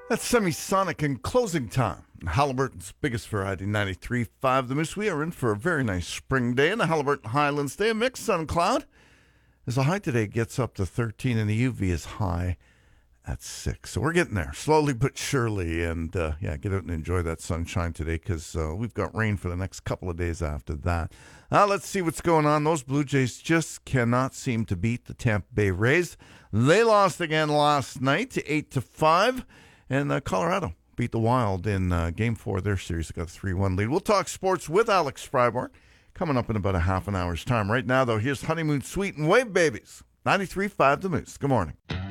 That's Semisonic and Closing Time. Halliburton's biggest variety, 93.5 The Moose. We are in for a very nice spring day in the Halliburton Highlands Day. A mixed sun cloud. As the high today gets up to 13 and the UV is high at 6. So we're getting there, slowly but surely. And, get out and enjoy that sunshine today because we've got rain for the next couple of days after that. Let's see what's going on. Those Blue Jays just cannot seem to beat the Tampa Bay Rays. They lost again last night to 8-5. And Colorado beat the Wild in Game 4 of their series. They got a 3-1 lead. We'll talk sports with Alex Freiborg coming up in about a half an hour's time. Right now, though, here's Honeymoon Suite and Wave Babies. 93.5 The Moose. Good morning.